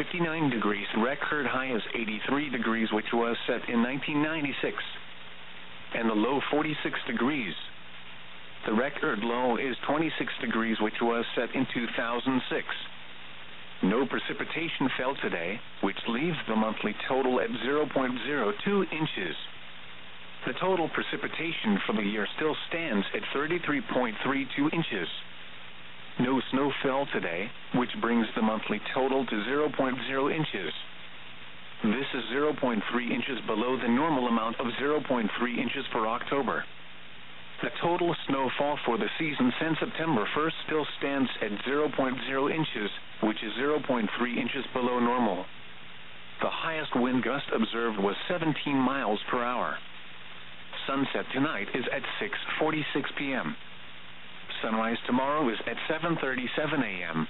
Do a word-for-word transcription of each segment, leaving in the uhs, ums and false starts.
fifty-nine degrees. Record high is eighty-three degrees, which was set in nineteen ninety-six. And the low forty-six degrees. The record low is twenty-six degrees, which was set in two thousand six. No precipitation fell today, which leaves the monthly total at zero point zero two inches. The total precipitation for the year still stands at thirty-three point three two inches. No snow fell today, which brings the monthly total to zero point zero inches. This is zero point three inches below the normal amount of zero point three inches for October. The total snowfall for the season since September first still stands at zero point zero inches, which is zero point three inches below normal. The highest wind gust observed was seventeen miles per hour. Sunset tonight is at six forty-six p.m. Sunrise tomorrow is at seven thirty-seven a.m.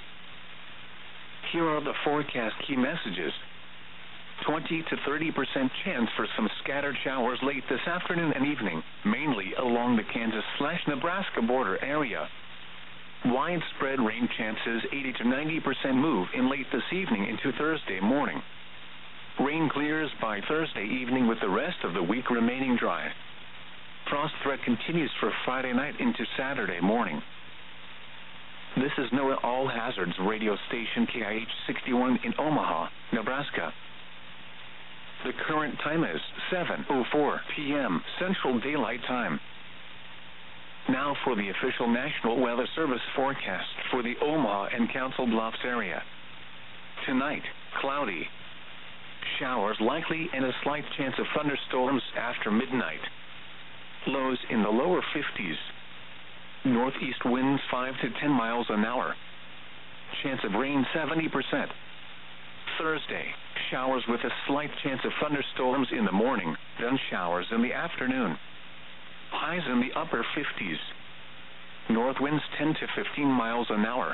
Here are the forecast key messages. twenty to thirty percent chance for some scattered showers late this afternoon and evening, mainly along the Kansas-Nebraska border area. Widespread rain chances eighty to ninety percent move in late this evening into Thursday morning. Rain clears by Thursday evening with the rest of the week remaining dry. Frost threat continues for Friday night into Saturday morning. This is NOAA All Hazards radio station K I H sixty-one in Omaha, Nebraska. The current time is seven oh four p.m. Central Daylight Time. Now for the official National Weather Service forecast for the Omaha and Council Bluffs area. Tonight, cloudy. Showers likely and a slight chance of thunderstorms after midnight. Lows in the lower fifties. Northeast winds five to ten miles an hour. Chance of rain seventy percent. Thursday, showers with a slight chance of thunderstorms in the morning, then showers in the afternoon. Highs in the upper fifties. North winds ten to fifteen miles an hour.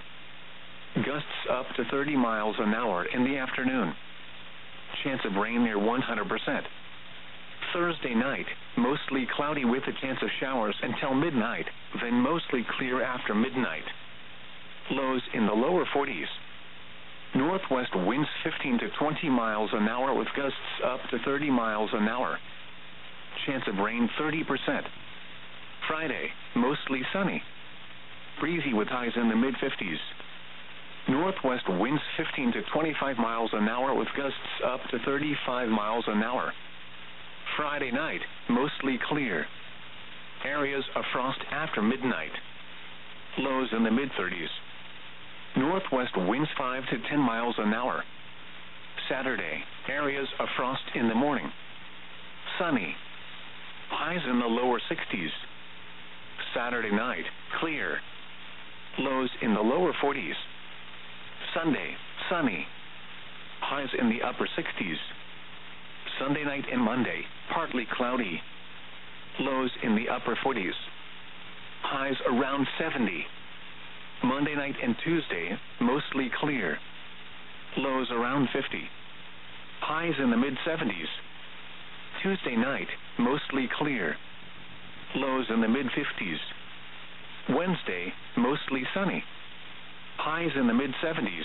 Gusts up to thirty miles an hour in the afternoon. Chance of rain near one hundred percent. Thursday night, mostly cloudy with a chance of showers until midnight, then mostly clear after midnight. Lows in the lower forties. Northwest winds fifteen to twenty miles an hour with gusts up to thirty miles an hour. Chance of rain thirty percent. Friday, mostly sunny. Breezy with highs in the mid-fifties. Northwest winds fifteen to twenty-five miles an hour with gusts up to thirty-five miles an hour. Friday night, mostly clear. Areas of frost after midnight. Lows in the mid-thirties. Northwest winds five to ten miles an hour. Saturday, areas of frost in the morning. Sunny. Highs in the lower sixties. Saturday night, clear. Lows in the lower forties. Sunday, sunny. Highs in the upper sixties. Sunday night and Monday, partly cloudy. Lows in the upper forties. Highs around seventy. Monday night and Tuesday, mostly clear. Lows around fifty. Highs in the mid-seventies. Tuesday night, mostly clear. Lows in the mid-fifties. Wednesday, mostly sunny. Highs in the mid-seventies.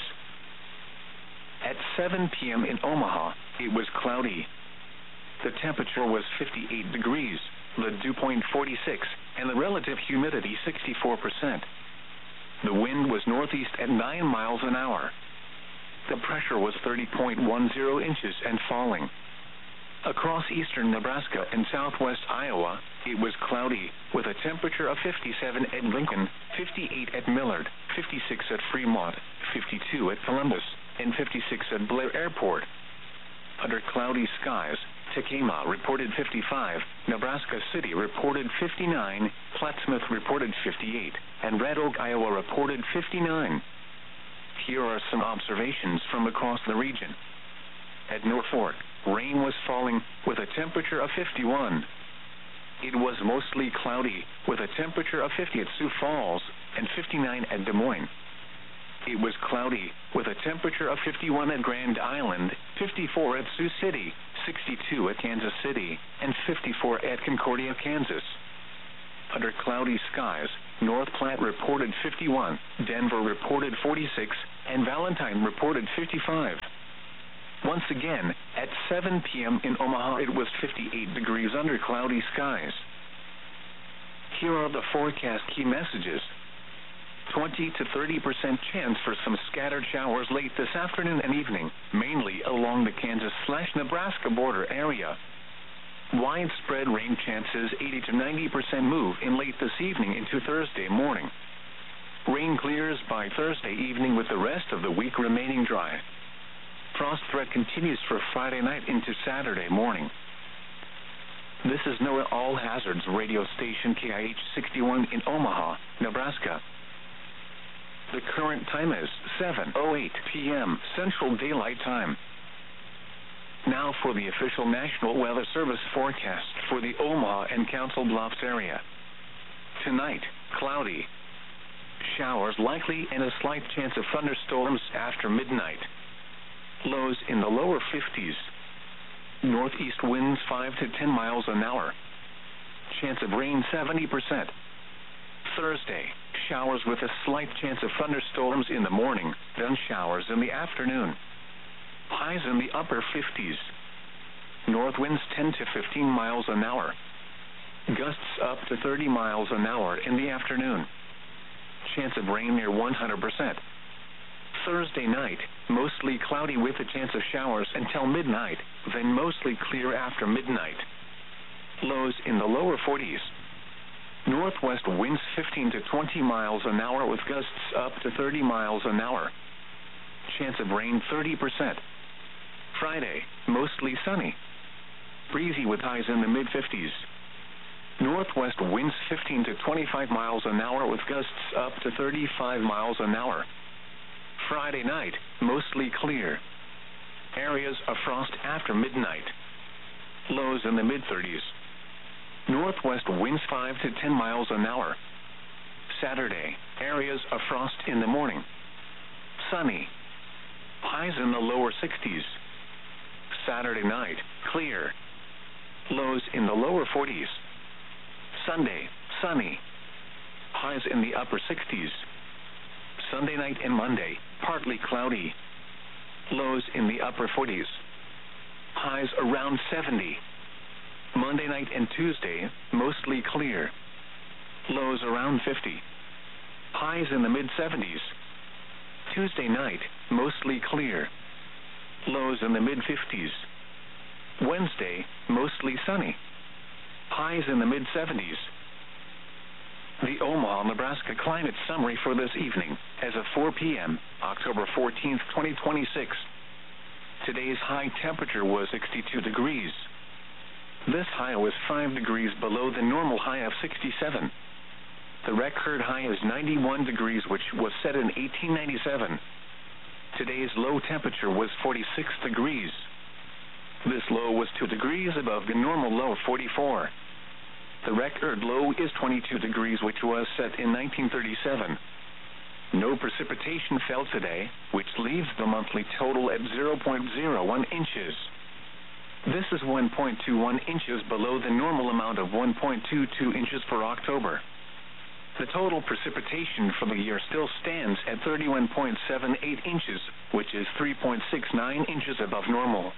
At seven p.m. in Omaha, it was cloudy. The temperature was fifty-eight degrees, the dew point forty-six, and the relative humidity sixty-four percent. The wind was northeast at nine miles an hour. The pressure was thirty point one zero inches and falling. Across eastern Nebraska and southwest Iowa, it was cloudy, with a temperature of fifty-seven at Lincoln, fifty-eight at Millard, fifty-six at Fremont, fifty-two at Columbus, and fifty-six at Blair Airport. Under cloudy skies, Tekamah reported fifty-five, Nebraska City reported fifty-nine, Plattsmouth reported fifty-eight, and Red Oak, Iowa reported fifty-nine. Here are some observations from across the region. At Norfolk, rain was falling with a temperature of fifty-one. It was mostly cloudy with a temperature of fifty at Sioux Falls and fifty-nine at Des Moines. It was cloudy with a temperature of fifty-one at Grand Island, fifty-four at Sioux City, sixty-two at Kansas City, and fifty-four at Concordia, Kansas. Under cloudy skies, North Platte reported fifty-one, Denver reported forty-six, and Valentine reported fifty-five. Once again, at seven p.m. in Omaha, it was fifty-eight degrees under cloudy skies. Here are the forecast key messages. twenty to thirty percent chance for some scattered showers late this afternoon and evening, mainly along the Kansas-Nebraska border area. Widespread rain chances eighty to ninety percent move in late this evening into Thursday morning. Rain clears by Thursday evening with the rest of the week remaining dry. Frost threat continues for Friday night into Saturday morning. This is NOAA All Hazards radio station K I H sixty-one in Omaha, Nebraska. The current time is seven oh eight p.m. Central Daylight Time. Now for the official National Weather Service forecast for the Omaha and Council Bluffs area. Tonight, cloudy. Showers likely and a slight chance of thunderstorms after midnight. Lows in the lower fifties. Northeast winds five to ten miles an hour. Chance of rain seventy percent. Thursday, showers with a slight chance of thunderstorms in the morning, then showers in the afternoon. Highs in the upper fifties. North winds ten to fifteen miles an hour. Gusts up to thirty miles an hour in the afternoon. Chance of rain near one hundred percent. Thursday night, mostly cloudy with a chance of showers until midnight, then mostly clear after midnight. Lows in the lower forties. Northwest winds fifteen to twenty miles an hour with gusts up to thirty miles an hour. Chance of rain thirty percent. Friday, mostly sunny. Breezy with highs in the mid fifties. Northwest winds fifteen to twenty-five miles an hour with gusts up to thirty-five miles an hour. Friday night, mostly clear. Areas of frost after midnight. Lows in the mid thirties. Northwest winds five to ten miles an hour. Saturday, areas of frost in the morning. Sunny. Highs in the lower sixties. Saturday night, clear. Lows in the lower forties. Sunday, sunny. Highs in the upper sixties. Sunday night and Monday, partly cloudy. Lows in the upper forties. Highs around seventy. Monday night and Tuesday, mostly clear. Lows around fifty. Highs in the mid seventies. Tuesday night, mostly clear. Lows in the mid fifties. Wednesday, mostly sunny. Highs in the mid seventies. The Omaha, Nebraska climate summary for this evening, as of four p.m., October fourteenth, twenty twenty-six. Today's high temperature was sixty-two degrees. This high was five degrees below the normal high of sixty-seven. The record high is ninety-one degrees, which was set in eighteen ninety-seven. Today's low temperature was forty-six degrees. This low was two degrees above the normal low of forty-four. The record low is twenty-two degrees, which was set in nineteen thirty-seven. No precipitation fell today, which leaves the monthly total at zero point zero one inches. This is one point two one inches below the normal amount of one point two two inches for October. The total precipitation for the year still stands at thirty-one point seven eight inches, which is three point six nine inches above normal.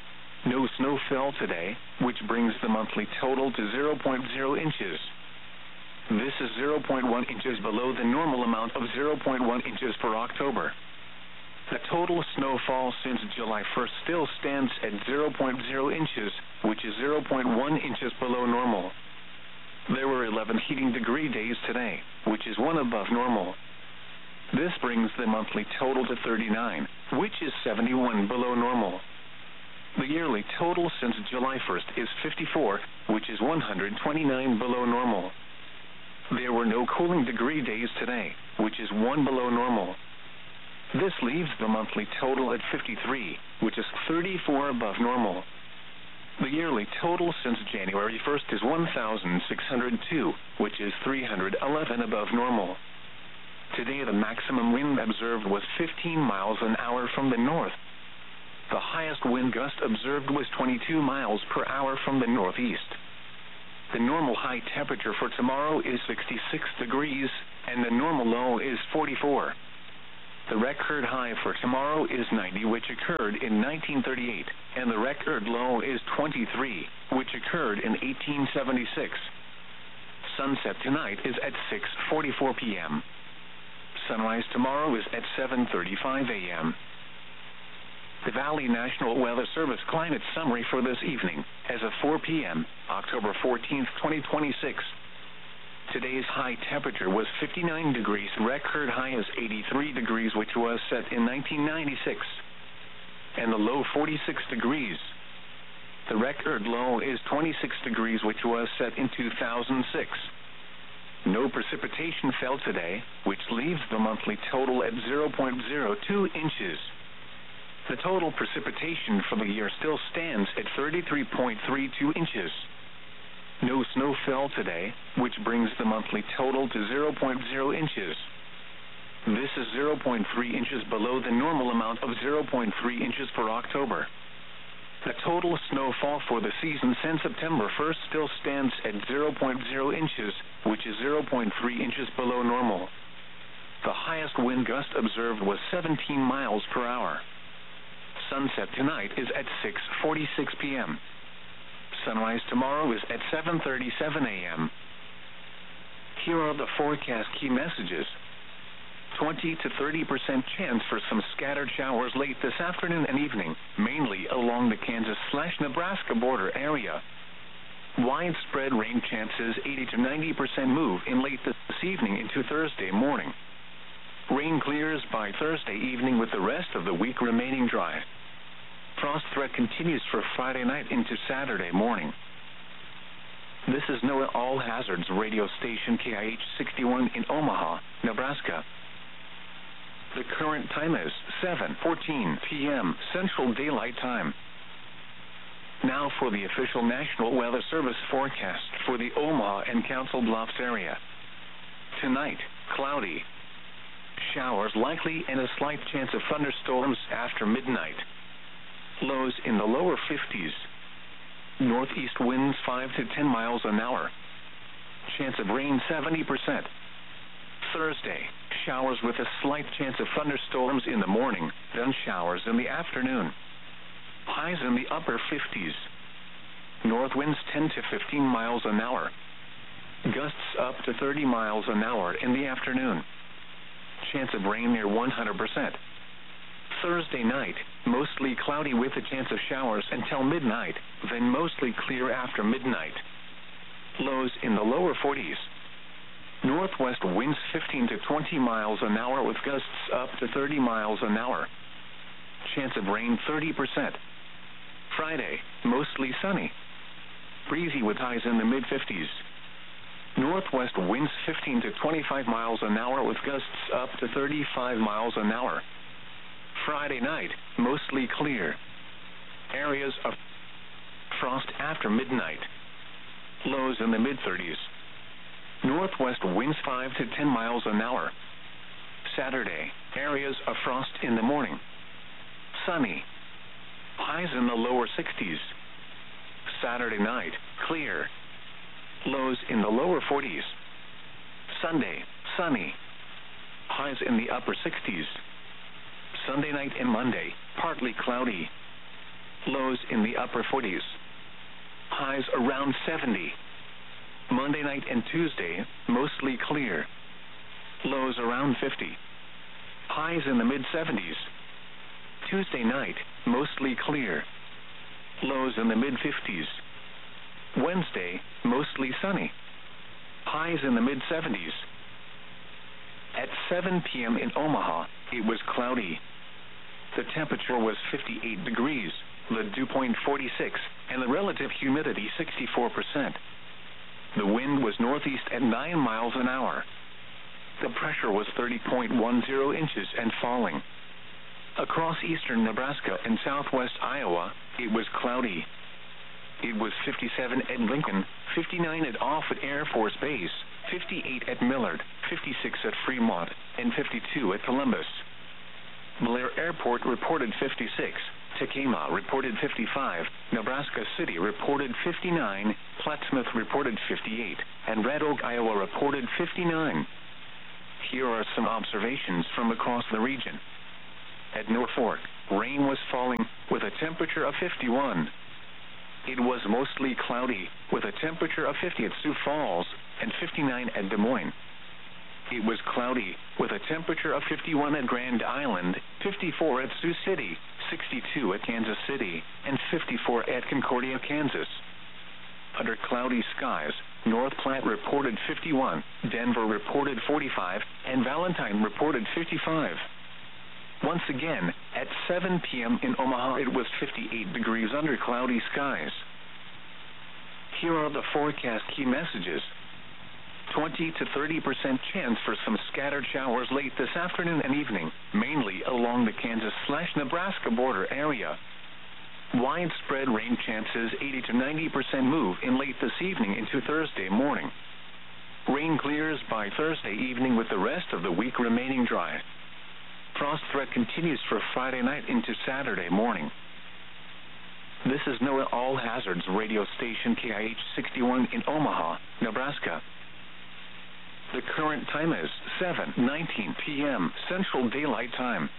No snow fell today, which brings the monthly total to zero point zero inches. This is zero point one inches below the normal amount of zero point one inches for October. The total snowfall since July first still stands at zero point zero inches, which is zero point one inches below normal. There were eleven heating degree days today, which is one above normal. This brings the monthly total to thirty-nine, which is seventy-one below normal. The yearly total since July first is fifty-four, which is one hundred twenty-nine below normal. There were no cooling degree days today, which is one below normal. This leaves the monthly total at fifty-three, which is thirty-four above normal. The yearly total since January first is one thousand six hundred two, which is three hundred eleven above normal. Today the maximum wind observed was fifteen miles an hour from the north. The highest wind gust observed was twenty-two miles per hour from the northeast. The normal high temperature for tomorrow is sixty-six degrees, and the normal low is forty-four. The record high for tomorrow is ninety, which occurred in nineteen thirty-eight, and the record low is twenty-three, which occurred in eighteen seventy-six. Sunset tonight is at six forty-four p.m. Sunrise tomorrow is at seven thirty-five a.m. The Valley National Weather Service climate summary for this evening, as of four p.m., October fourteenth, twenty twenty-six. Today's high temperature was fifty-nine degrees. Record high is eighty-three degrees, which was set in nineteen ninety-six. And the low forty-six degrees. The record low is twenty-six degrees, which was set in two thousand six. No precipitation fell today, which leaves the monthly total at zero point zero two inches. The total precipitation for the year still stands at thirty-three point three two inches. No snow fell today, which brings the monthly total to zero point zero inches. This is zero point three inches below the normal amount of zero point three inches for October. The total snowfall for the season since September first still stands at zero point zero inches, which is zero point three inches below normal. The highest wind gust observed was seventeen miles per hour. Sunset tonight is at six forty-six p.m. Sunrise tomorrow is at seven thirty-seven a.m. Here are the forecast key messages. twenty to thirty percent chance for some scattered showers late this afternoon and evening, mainly along the Kansas-Nebraska border area. Widespread rain chances eighty to ninety percent move in late this evening into Thursday morning. Rain clears by Thursday evening with the rest of the week remaining dry. Frost threat continues for Friday night into Saturday morning. This is NOAA All Hazards radio station K I H sixty-one in Omaha, Nebraska. The current time is seven fourteen p.m. Central Daylight Time. Now for the official National Weather Service forecast for the Omaha and Council Bluffs area. Tonight, cloudy. Showers likely and a slight chance of thunderstorms after midnight. Lows in the lower fifties. Northeast winds five to ten miles an hour. Chance of rain seventy percent. Thursday, showers with a slight chance of thunderstorms in the morning, then showers in the afternoon. Highs in the upper fifties. North winds ten to fifteen miles an hour. Gusts up to thirty miles an hour in the afternoon. Chance of rain near one hundred percent. Thursday night, mostly cloudy with a chance of showers until midnight, then mostly clear after midnight. Lows in the lower forties. Northwest winds fifteen to twenty miles an hour with gusts up to thirty miles an hour. Chance of rain thirty percent. Friday, mostly sunny. Breezy with highs in the mid fifties. Northwest winds fifteen to twenty-five miles an hour with gusts up to thirty-five miles an hour. Friday night, mostly clear. Areas of frost after midnight. Lows in the mid thirties. Northwest winds five to ten miles an hour. Saturday, areas of frost in the morning. Sunny. Highs in the lower sixties. Saturday night, clear. Lows in the lower forties. Sunday, sunny. Highs in the upper sixties. Sunday night and Monday, partly cloudy. Lows in the upper forties. Highs around seventy. Monday night and Tuesday, mostly clear. Lows around fifty. Highs in the mid seventies. Tuesday night, mostly clear. Lows in the mid fifties. Wednesday, mostly sunny. Highs in the mid seventies. At seven p.m. in Omaha, it was cloudy. The temperature was fifty-eight degrees, the dew point forty-six, and the relative humidity sixty-four percent. The wind was northeast at nine miles an hour. The pressure was thirty point one zero inches and falling. Across eastern Nebraska and southwest Iowa, it was cloudy. It was fifty-seven at Lincoln, fifty-nine at Offutt Air Force Base, fifty-eight at Millard, fifty-six at Fremont, and fifty-two at Columbus. Blair Airport reported fifty-six, Tacoma reported fifty-five, Nebraska City reported here are some observations from across the region. At Norfolk, rain was falling, with a temperature of fifty-one. It was mostly cloudy, with a temperature of fifty at Sioux Falls, and fifty-nine at Des Moines. It was cloudy, with a temperature of fifty-one at Grand Island, fifty-four at Sioux City, sixty-two at Kansas City, and fifty-four at Concordia, Kansas. Under cloudy skies, North Platte reported fifty-one, Denver reported forty-five, and Valentine reported fifty-five. Once again, at seven p m in Omaha, it was fifty-eight degrees under cloudy skies. Here are the forecast key messages. twenty to thirty percent chance for some scattered showers late this afternoon and evening, mainly along the Kansas-Nebraska border area. Widespread rain chances eighty to ninety percent move in late this evening into Thursday morning. Rain clears by Thursday evening with the rest of the week remaining dry. Frost threat continues for Friday night into Saturday morning. This is NOAA All Hazards radio station K I H sixty-one in Omaha, Nebraska. The current time is seven nineteen p m Central Daylight Time.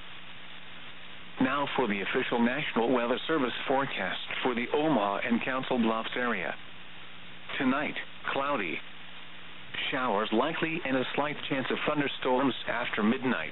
Now for the official National Weather Service forecast for the Omaha and Council Bluffs area. Tonight, cloudy. Showers likely and a slight chance of thunderstorms after midnight.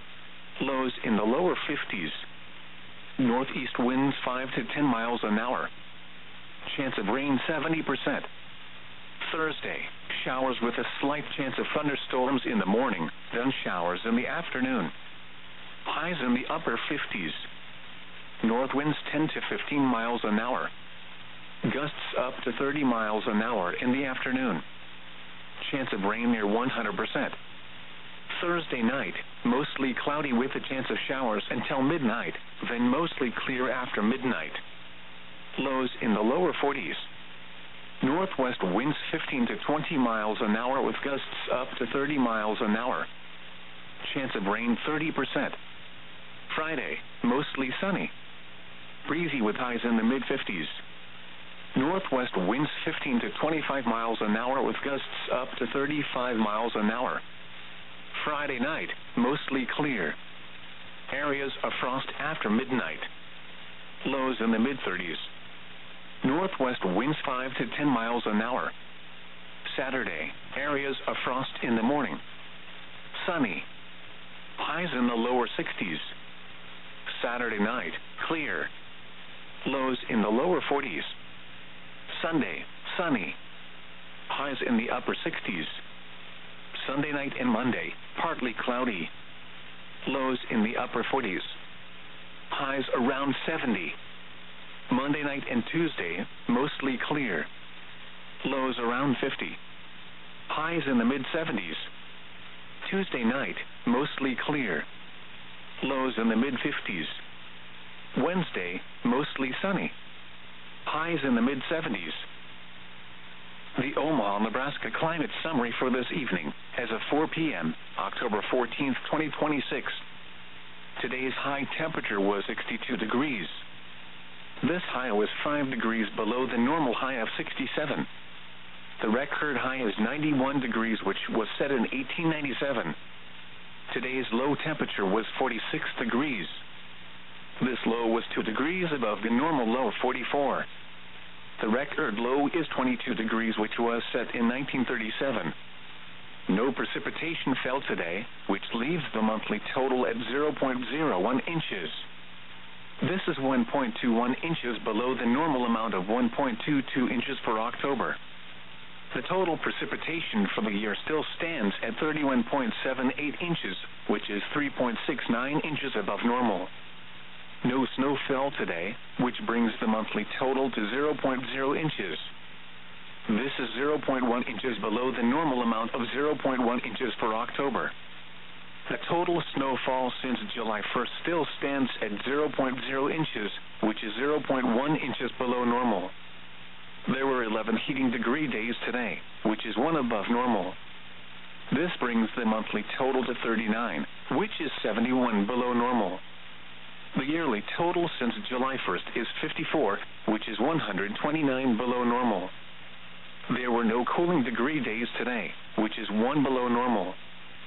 Lows in the lower fifties. Northeast winds five to ten miles an hour. Chance of rain seventy percent. Thursday, showers with a slight chance of thunderstorms in the morning, then showers in the afternoon. Highs in the upper fifties. North winds ten to fifteen miles an hour. Gusts up to thirty miles an hour in the afternoon. Chance of rain near one hundred percent. Thursday night, mostly cloudy with a chance of showers until midnight, then mostly clear after midnight. Lows in the lower forties. Northwest winds fifteen to twenty miles an hour with gusts up to thirty miles an hour. Chance of rain thirty percent. Friday, mostly sunny. Breezy with highs in the mid fifties. Northwest winds fifteen to twenty-five miles an hour with gusts up to thirty-five miles an hour. Friday night, mostly clear. Areas of frost after midnight. Lows in the mid thirties. Northwest winds five to ten miles an hour. Saturday, areas of frost in the morning. Sunny. Highs in the lower sixties. Saturday night, clear. Lows in the lower forties. Sunday, sunny. Highs in the upper sixties. Sunday night and Monday, partly cloudy. Lows in the upper forties. Highs around seventy. Monday night and Tuesday, mostly clear. Lows around fifty. Highs in the mid seventies. Tuesday night, mostly clear. Lows in the mid fifties. Wednesday, mostly sunny. Highs in the mid seventies. The Omaha, Nebraska climate summary for this evening, as of four p m, October fourteenth, twenty twenty-six. Today's high temperature was sixty-two degrees. This high was five degrees below the normal high of sixty-seven. The record high is ninety-one degrees, which was set in eighteen ninety-seven. Today's low temperature was forty-six degrees. This low was two degrees above the normal low of forty-four. The record low is twenty-two degrees, which was set in nineteen thirty-seven. No precipitation fell today, which leaves the monthly total at zero point zero one inches. This is one point two one inches below the normal amount of one point two two inches for October. The total precipitation for the year still stands at thirty-one point seven eight inches, which is three point six nine inches above normal. No snow fell today, which brings the monthly total to zero point zero inches. This is zero point one inches below the normal amount of zero point one inches for October. The total snowfall since July first still stands at zero point zero inches, which is zero point one inches below normal. There were eleven heating degree days today, which is one above normal. This brings the monthly total to thirty-nine, which is seventy-one below normal. The yearly total since July first is fifty-four, which is one hundred twenty-nine below normal. There were no cooling degree days today, which is one below normal.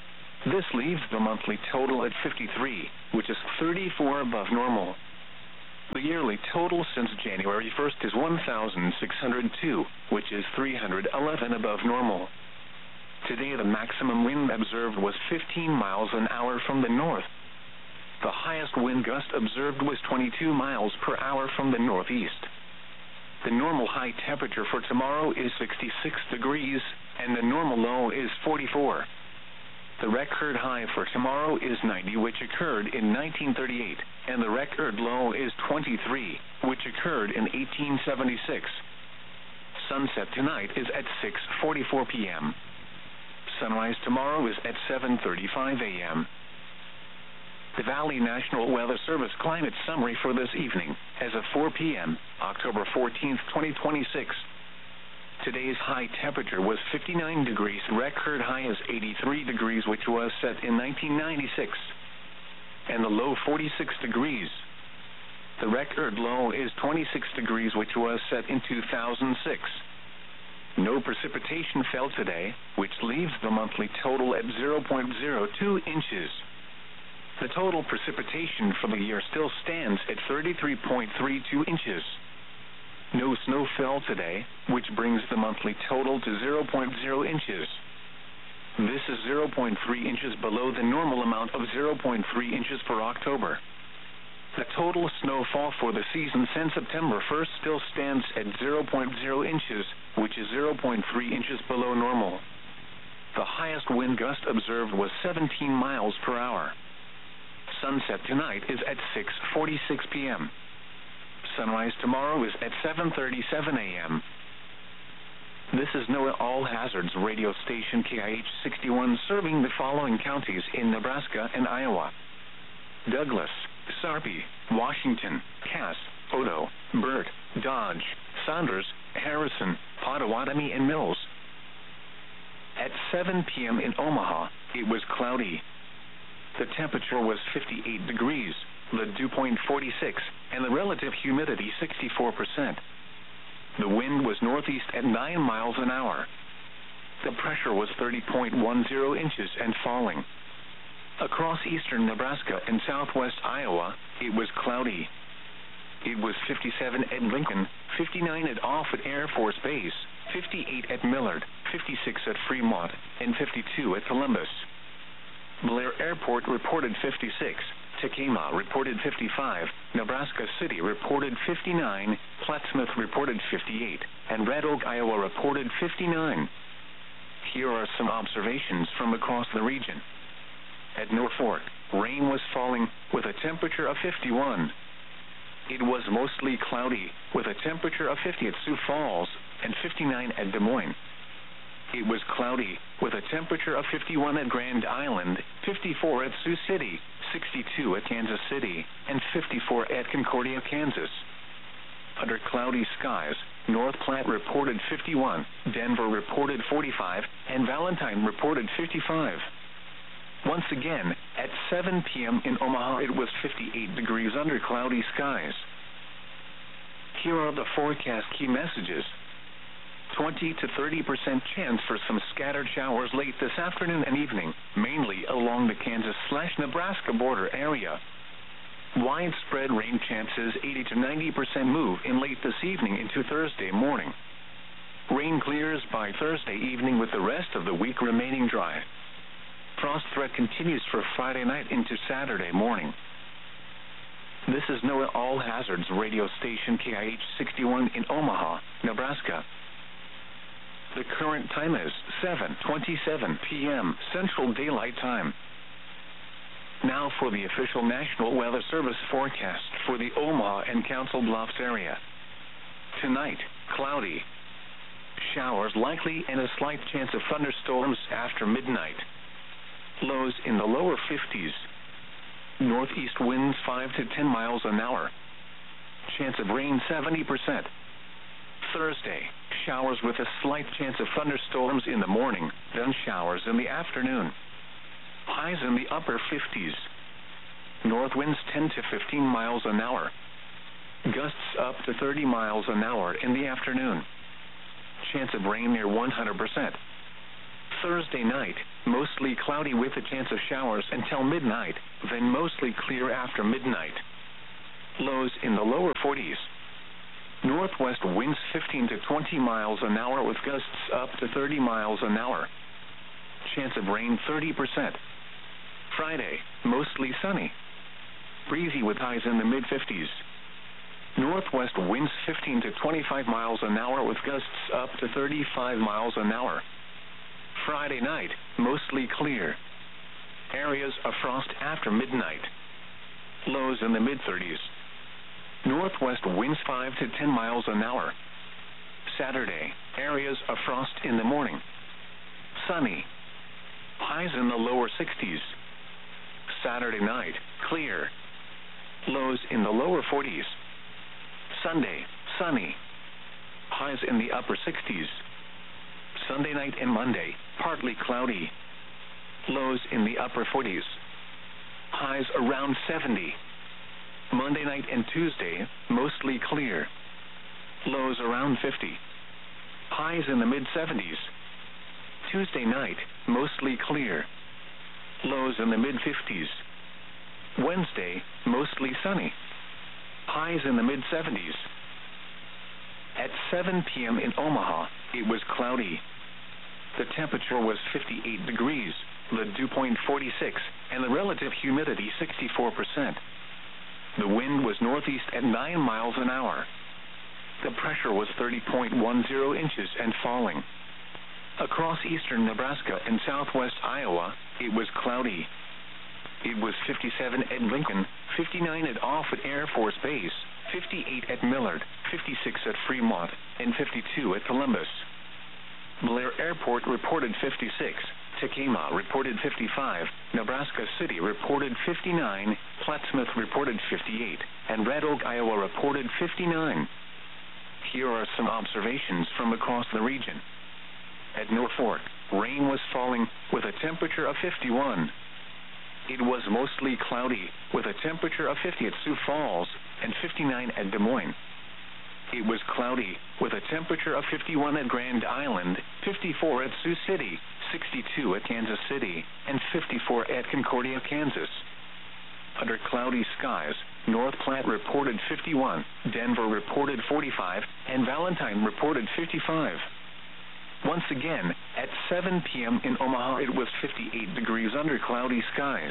This leaves the monthly total at fifty-three, which is thirty-four above normal. The yearly total since January first is one thousand six hundred two, which is three hundred eleven above normal. Today the maximum wind observed was fifteen miles an hour from the north. The highest wind gust observed was twenty-two miles per hour from the northeast. The normal high temperature for tomorrow is sixty-six degrees, and the normal low is forty-four. The record high for tomorrow is ninety, which occurred in nineteen thirty-eight, and the record low is twenty-three, which occurred in eighteen seventy-six. Sunset tonight is at six forty-four p m Sunrise tomorrow is at seven thirty-five a m The Valley National Weather Service climate summary for this evening, as of four p m, October fourteenth, twenty twenty-six. Today's high temperature was fifty-nine degrees. Record high is eighty-three degrees, which was set in nineteen ninety-six. And the low forty-six degrees. The record low is twenty-six degrees, which was set in two thousand six. No precipitation fell today, which leaves the monthly total at zero point zero two inches. The total precipitation for the year still stands at thirty-three point three two inches. No snow fell today, which brings the monthly total to zero point zero inches. This is zero point three inches below the normal amount of zero point three inches for October. The total snowfall for the season since September first still stands at zero point zero inches, which is zero point three inches below normal. The highest wind gust observed was seventeen miles per hour. Sunset tonight is at six forty-six p m Sunrise tomorrow is at seven thirty-seven a m This is NOAA All Hazards radio station K I H sixty-one, serving the following counties in Nebraska and Iowa: Douglas, Sarpy, Washington, Cass, Odo, Burt, Dodge, Saunders, Harrison, Pottawatomie, and Mills. At seven p m in Omaha, it was cloudy. The temperature was fifty-eight degrees, the dew point forty-six, and the relative humidity sixty-four percent. The wind was northeast at nine miles an hour. The pressure was thirty point one zero inches and falling. Across eastern Nebraska and southwest Iowa, it was cloudy. It was fifty-seven at Lincoln, fifty-nine at Offutt Air Force Base, fifty-eight at Millard, fifty-six at Fremont, and fifty-two at Columbus. Blair Airport reported fifty-six, Tacoma reported fifty-five, Nebraska City reported fifty-nine, Plattsmouth reported fifty-eight, and Red Oak, Iowa reported fifty-nine. Here are some observations from across the region. At Norfolk, rain was falling, with a temperature of fifty-one. It was mostly cloudy, with a temperature of fifty at Sioux Falls, and fifty-nine at Des Moines. It was cloudy, with a temperature of fifty-one at Grand Island, fifty-four at Sioux City, sixty-two at Kansas City, and fifty-four at Concordia, Kansas. Under cloudy skies, North Platte reported fifty-one, Denver reported forty-five, and Valentine reported fifty-five. Once again, at seven p m in Omaha, it was fifty-eight degrees under cloudy skies. Here are the forecast key messages. twenty to thirty percent chance for some scattered showers late this afternoon and evening, mainly along the Kansas-Nebraska border area. Widespread rain chances, eighty to ninety percent move in late this evening into Thursday morning. Rain clears by Thursday evening, with the rest of the week remaining dry. Frost threat continues for Friday night into Saturday morning. This is NOAA All Hazards radio station K I H sixty-one in Omaha, Nebraska. The current time is seven twenty-seven p m Central Daylight Time. Now for the official National Weather Service forecast for the Omaha and Council Bluffs area. Tonight, cloudy. Showers likely and a slight chance of thunderstorms after midnight. Lows in the lower fifties. Northeast winds five to ten miles an hour. Chance of rain seventy percent. Thursday, showers with a slight chance of thunderstorms in the morning, then showers in the afternoon. Highs in the upper fifties. North winds ten to fifteen miles an hour. Gusts up to thirty miles an hour in the afternoon. Chance of rain near one hundred percent. Thursday night, mostly cloudy with a chance of showers until midnight, then mostly clear after midnight. Lows in the lower forties. Northwest winds fifteen to twenty miles an hour with gusts up to thirty miles an hour. Chance of rain thirty percent. Friday, mostly sunny. Breezy with highs in the mid fifties. Northwest winds fifteen to twenty-five miles an hour with gusts up to thirty-five miles an hour. Friday night, mostly clear. Areas of frost after midnight. Lows in the mid thirties. Northwest winds five to ten miles an hour. Saturday, areas of frost in the morning. Sunny. Highs in the lower sixties. Saturday night, clear. Lows in the lower forties. Sunday, sunny. Highs in the upper sixties. Sunday night and Monday, partly cloudy. Lows in the upper forties. Highs around seventy. Monday night and Tuesday, mostly clear. Lows around fifty. Highs in the mid seventies. Tuesday night, mostly clear. Lows in the mid fifties. Wednesday, mostly sunny. Highs in the mid seventies. At seven p.m. in Omaha, it was cloudy. The temperature was fifty-eight degrees, the dew point forty-six, and the relative humidity sixty-four percent. The wind was northeast at nine miles an hour. The pressure was thirty point one zero inches and falling. Across eastern Nebraska and southwest Iowa, it was cloudy. It was fifty-seven at Lincoln, fifty-nine at Offutt Air Force Base, fifty-eight at Millard, fifty-six at Fremont, and fifty-two at Columbus. Blair Airport reported fifty-six, Tekamah reported fifty-five, Nebraska City reported fifty-nine, Plattsmouth reported fifty-eight, and Red Oak, Iowa reported fifty-nine. Here are some observations from across the region. At Norfolk, rain was falling, with a temperature of fifty-one. It was mostly cloudy, with a temperature of fifty at Sioux Falls, and fifty-nine at Des Moines. It was cloudy, with a temperature of fifty-one at Grand Island, fifty-four at Sioux City, sixty-two at Kansas City, and fifty-four at Concordia, Kansas. Under cloudy skies, North Platte reported fifty-one, Denver reported forty-five, and Valentine reported fifty-five. Once again, at seven p.m. in Omaha, it was fifty-eight degrees under cloudy skies.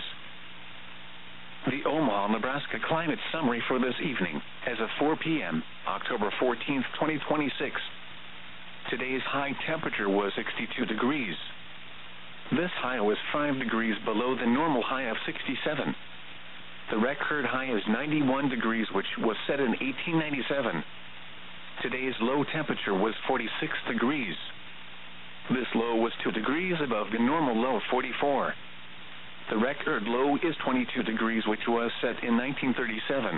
The Omaha, Nebraska climate summary for this evening, as of four p.m., October fourteenth, twenty twenty-six. Today's high temperature was sixty-two degrees. This high was five degrees below the normal high of sixty-seven. The record high is ninety-one degrees, which was set in eighteen ninety-seven. Today's low temperature was forty-six degrees. This low was two degrees above the normal low of forty-four. The record low is twenty-two degrees, which was set in nineteen thirty-seven.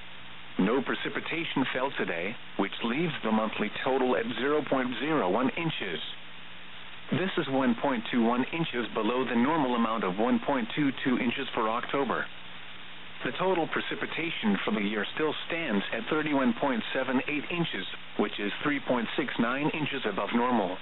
No precipitation fell today, which leaves the monthly total at zero point zero one inches. This is one point two one inches below the normal amount of one point two two inches for October. The total precipitation for the year still stands at thirty-one point seven eight inches, which is three point six nine inches above normal.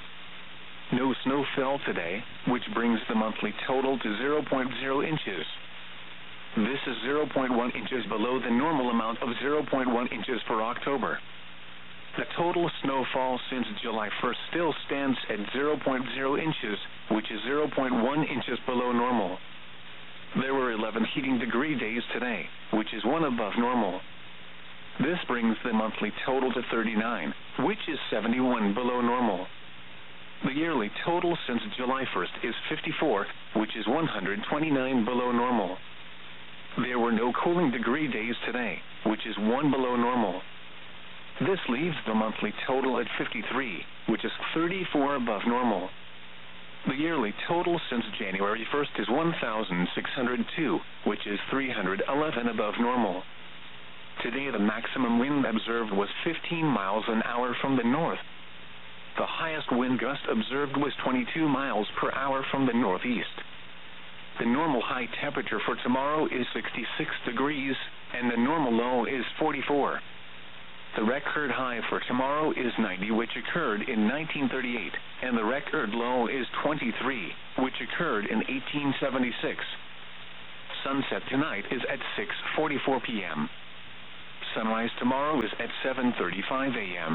No snow fell today, which brings the monthly total to zero point zero inches. This is zero point one inches below the normal amount of zero point one inches for October. The total snowfall since July first still stands at zero point zero inches, which is zero point one inches below normal. There were eleven heating degree days today, which is one above normal. This brings the monthly total to thirty-nine, which is seventy-one below normal. The yearly total since July first is fifty-four, which is one hundred twenty-nine below normal. There were no cooling degree days today, which is one below normal. This leaves the monthly total at fifty-three, which is thirty-four above normal. The yearly total since January first is one thousand six hundred two, which is three hundred eleven above normal. Today the maximum wind observed was fifteen miles an hour from the north. The highest wind gust observed was twenty-two miles per hour from the northeast. The normal high temperature for tomorrow is sixty-six degrees, and the normal low is forty-four. The record high for tomorrow is ninety, which occurred in nineteen thirty-eight, and the record low is twenty-three. which occurred in eighteen seventy-six. Sunset tonight is at six forty-four p.m. Sunrise tomorrow is at seven thirty-five a.m.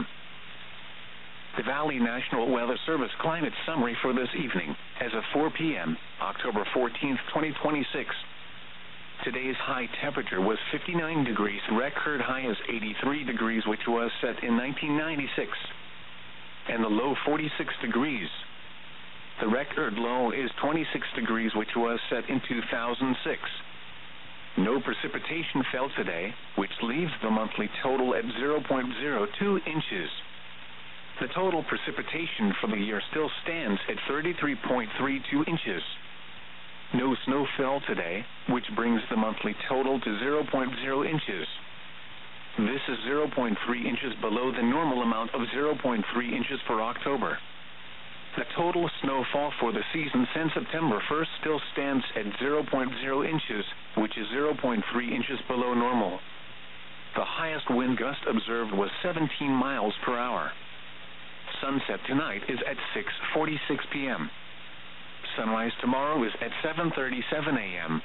The Valley National Weather Service climate summary for this evening, as of four p.m., October fourteenth, twenty twenty-six. Today's high temperature was fifty-nine degrees. Record high is eighty-three degrees, which was set in nineteen ninety-six. And the low forty-six degrees. The record low is twenty-six degrees, which was set in two thousand six. No precipitation fell today, which leaves the monthly total at zero point zero two inches. The total precipitation for the year still stands at thirty-three point three two inches. No snow fell today, which brings the monthly total to zero point zero inches. This is zero point three inches below the normal amount of zero point three inches for October. The total snowfall for the season since September first still stands at zero point zero inches, which is zero point three inches below normal. The highest wind gust observed was seventeen miles per hour. Sunset tonight is at six forty-six p.m. Sunrise tomorrow is at seven thirty-seven a.m.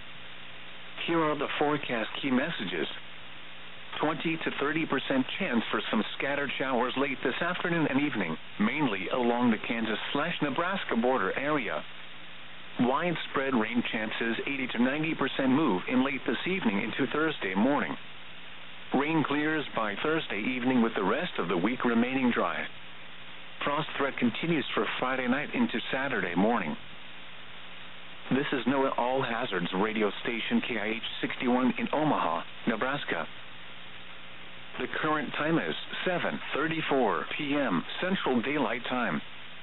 Here are the forecast key messages. twenty to thirty percent chance for some scattered showers late this afternoon and evening, mainly along the Kansas-Nebraska border area. Widespread rain chances eighty to ninety percent move in late this evening into Thursday morning. Rain clears by Thursday evening with the rest of the week remaining dry. Frost threat continues for Friday night into Saturday morning. This is NOAA All Hazards radio station K I H sixty-one in Omaha, Nebraska. The current time is seven thirty-four p.m. Central Daylight Time.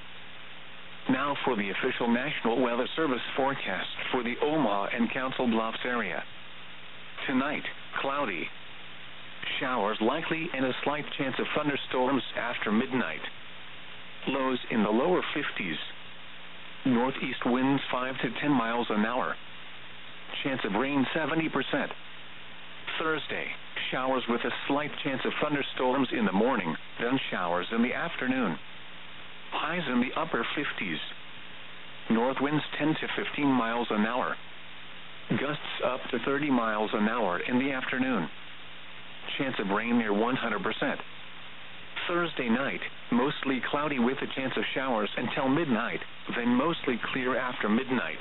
Now for the official National Weather Service forecast for the Omaha and Council Bluffs area. Tonight, cloudy. Showers likely and a slight chance of thunderstorms after midnight. Lows in the lower fifties. Northeast winds five to ten miles an hour. Chance of rain seventy percent. Thursday, showers with a slight chance of thunderstorms in the morning, then showers in the afternoon. Highs in the upper fifties. North winds ten to fifteen miles an hour. Gusts up to thirty miles an hour in the afternoon. Chance of rain near one hundred percent. Thursday night, mostly cloudy with a chance of showers until midnight, then mostly clear after midnight.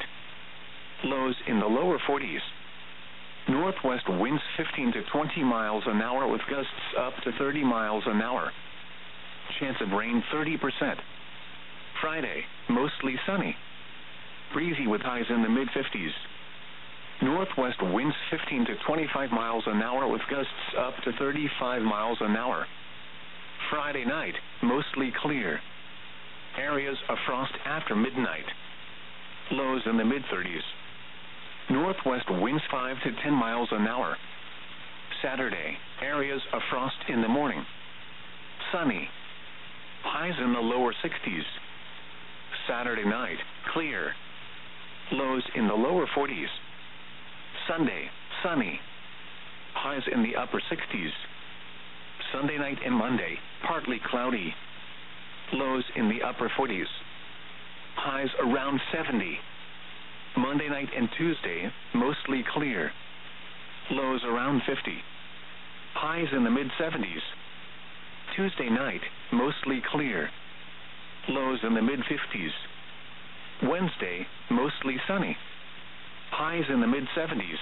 Lows in the lower forties. Northwest winds fifteen to twenty miles an hour with gusts up to thirty miles an hour. Chance of rain thirty percent. Friday, mostly sunny. Breezy with highs in the mid-fifties. Northwest winds fifteen to twenty-five miles an hour with gusts up to thirty-five miles an hour. Friday night, mostly clear. Areas of frost after midnight. Lows in the mid-thirties. Northwest winds five to ten miles an hour. Saturday, areas of frost in the morning. Sunny. Highs in the lower sixties. Saturday night, clear. Lows in the lower forties. Sunday, sunny. Highs in the upper sixties. Sunday night and Monday, partly cloudy. Lows in the upper forties. Highs around seventy. Monday night and Tuesday, mostly clear. Lows around fifty. Highs in the mid-seventies. Tuesday night, mostly clear. Lows in the mid-fifties. Wednesday, mostly sunny. Highs in the mid-seventies.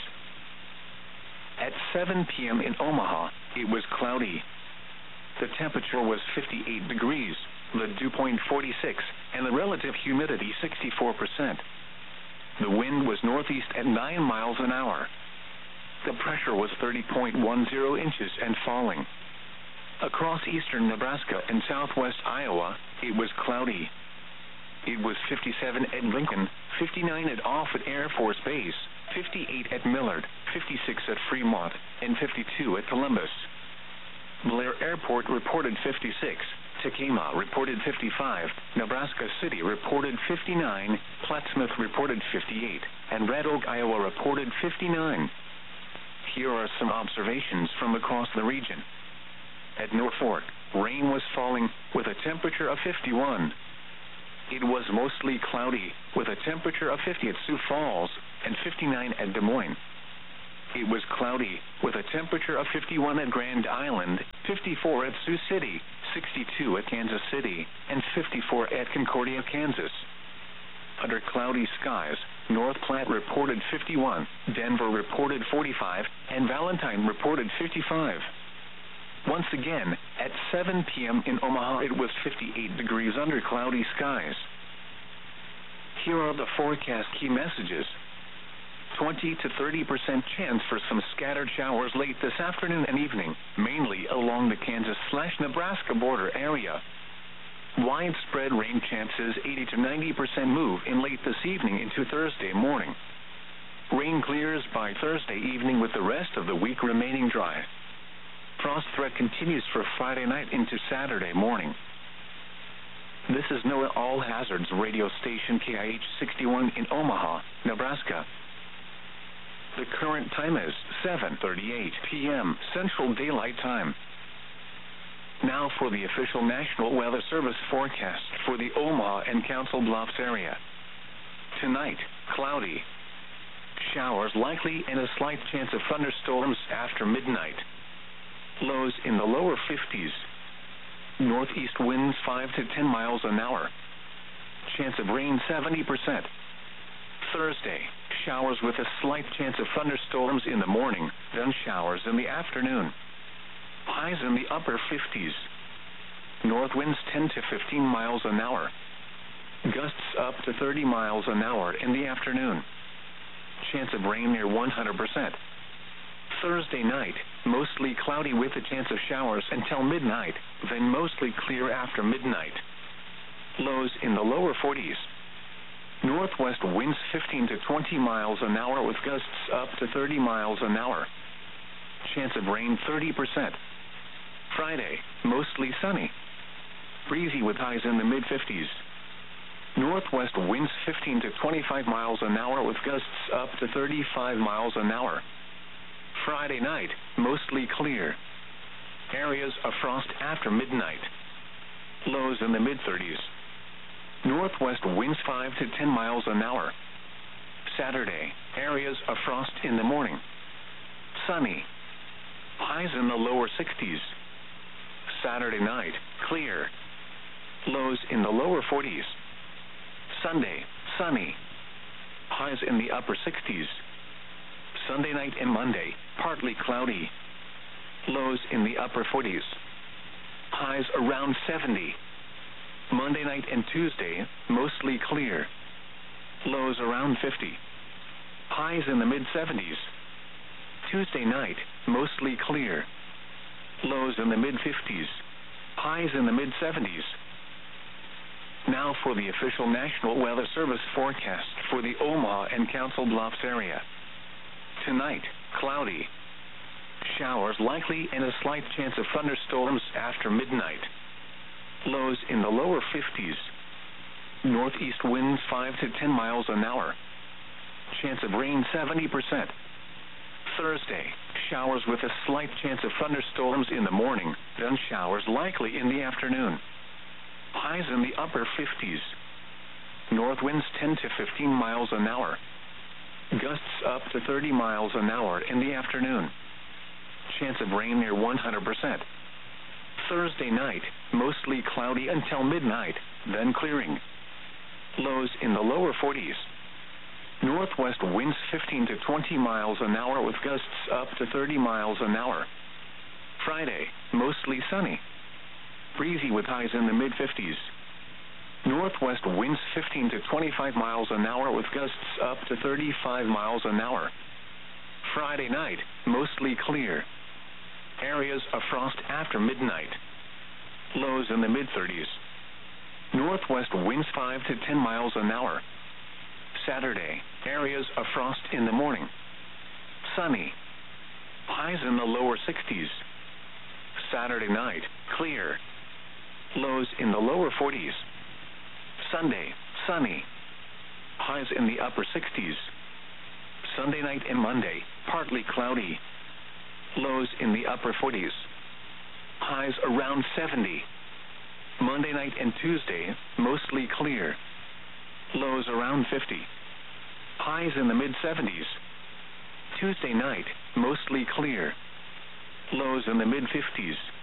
At seven p.m. in Omaha, it was cloudy. The temperature was fifty-eight degrees, the dew point forty-six, and the relative humidity sixty-four percent. The wind was northeast at nine miles an hour. The pressure was thirty point one zero inches and falling. Across eastern Nebraska and southwest Iowa, it was cloudy. It was fifty-seven at Lincoln, fifty-nine at Offutt Air Force Base, fifty-eight at Millard, fifty-six at Fremont, and fifty-two at Columbus. Blair Airport reported fifty-six, Tekamah reported fifty-five, Nebraska City reported fifty-nine, Plattsmouth reported fifty-eight, and Red Oak, Iowa reported fifty-nine. Here are some observations from across the region. At Norfolk, rain was falling with a temperature of fifty-one. It was mostly cloudy, with a temperature of fifty at Sioux Falls and fifty-nine at Des Moines. It was cloudy, with a temperature of fifty-one at Grand Island, fifty-four at Sioux City, sixty-two at Kansas City, and fifty-four at Concordia, Kansas. Under cloudy skies, North Platte reported fifty-one, Denver reported forty-five, and Valentine reported fifty-five. Once again, at seven p.m. in Omaha, it was fifty-eight degrees under cloudy skies. Here are the forecast key messages. twenty to thirty percent chance for some scattered showers late this afternoon and evening, mainly along the Kansas-Nebraska border area. Widespread rain chances eighty to ninety percent move in late this evening into Thursday morning. Rain clears by Thursday evening with the rest of the week remaining dry. Frost threat continues for Friday night into Saturday morning. This is NOAA All Hazards radio station K I H sixty-one in Omaha, Nebraska. The current time is seven thirty-eight p.m. Central Daylight Time. Now for the official National Weather Service forecast for the Omaha and Council Bluffs area. Tonight, cloudy. Showers likely and a slight chance of thunderstorms after midnight. Lows in the lower fifties. Northeast winds five to ten miles an hour. Chance of rain seventy percent. Thursday, showers with a slight chance of thunderstorms in the morning, then showers in the afternoon. Highs in the upper fifties. North winds ten to fifteen miles an hour. Gusts up to thirty miles an hour in the afternoon. Chance of rain near one hundred percent. Thursday night, mostly cloudy with a chance of showers until midnight, then mostly clear after midnight. Lows in the lower forties. Northwest winds fifteen to twenty miles an hour with gusts up to thirty miles an hour. Chance of rain thirty percent. Friday, mostly sunny. Breezy with highs in the mid fifties. Northwest winds fifteen to twenty-five miles an hour with gusts up to thirty-five miles an hour. Friday night, mostly clear. Areas of frost after midnight. Lows in the mid thirties. Northwest winds five to ten miles an hour. Saturday, areas of frost in the morning. Sunny. Highs in the lower sixties. Saturday night, clear. Lows in the lower forties. Sunday, sunny. Highs in the upper sixties. Sunday night and Monday, partly cloudy. Lows in the upper forties. Highs around seventy. Monday night and Tuesday, mostly clear. Lows around fifty. Highs in the mid seventies. Tuesday night, mostly clear. Lows in the mid fifties. Highs in the mid seventies. Now for the official National Weather Service forecast for the Omaha and Council Bluffs area. Tonight, cloudy. Showers likely and a slight chance of thunderstorms after midnight. Lows in the lower fifties. Northeast winds five to ten miles an hour. Chance of rain seventy percent. Thursday, showers with a slight chance of thunderstorms in the morning, then showers likely in the afternoon. Highs in the upper fifties. North winds ten to fifteen miles an hour. Gusts up to thirty miles an hour in the afternoon. Chance of rain near one hundred percent. Thursday night, mostly cloudy until midnight, then clearing. Lows in the lower forties. Northwest winds fifteen to twenty miles an hour with gusts up to thirty miles an hour. Friday, mostly sunny. Breezy with highs in the mid fifties. Northwest winds fifteen to twenty-five miles an hour with gusts up to thirty-five miles an hour. Friday night, mostly clear. Areas of frost after midnight. Lows in the mid thirties. Northwest winds five to ten miles an hour. Saturday, areas of frost in the morning. Sunny. Highs in the lower sixties. Saturday night, clear. Lows in the lower forties. Sunday, sunny. Highs in the upper sixties. Sunday night and Monday, partly cloudy. Lows in the upper forties. Highs around seventy. Monday night and Tuesday, mostly clear. Lows around fifty. Highs in the mid seventies. Tuesday night, mostly clear. Lows in the mid fifties.